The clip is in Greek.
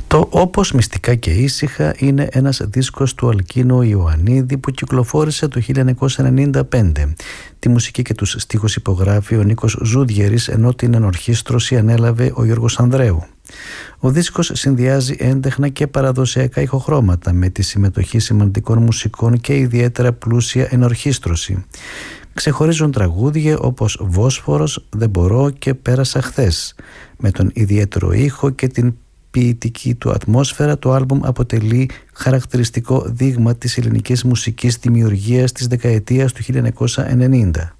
Το «Όπως μυστικά και ήσυχα» είναι ένας δίσκος του Αλκίνο Ιωαννίδη που κυκλοφόρησε το 1995. Τη μουσική και τους στίχους υπογράφει ο Νίκος Ζούδιερης, ενώ την ενορχήστρωση ανέλαβε ο Γιώργος Ανδρέου. Ο δίσκος συνδυάζει έντεχνα και παραδοσιακά ηχοχρώματα με τη συμμετοχή σημαντικών μουσικών και ιδιαίτερα πλούσια ενορχήστρωση. Ξεχωρίζουν τραγούδια όπως «Βόσφορος», «Δεν μπορώ» και «Πέρασα χθες». Με τον ιδιαίτερο ήχο και την ποιητική του ατμόσφαιρα, το άλμπουμ αποτελεί χαρακτηριστικό δείγμα της ελληνικής μουσικής δημιουργίας της δεκαετίας του 1990.